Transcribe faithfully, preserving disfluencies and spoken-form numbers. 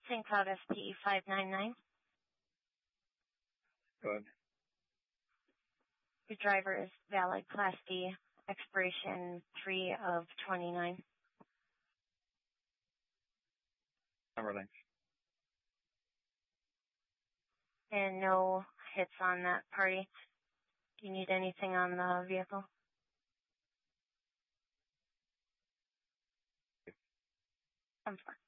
Saint Cloud S P E five nine nine. Go ahead. Your driver is valid Class D, expiration three of twenty-nine. Number links. And no hits on that party. Do you need anything on the vehicle? I'm fine.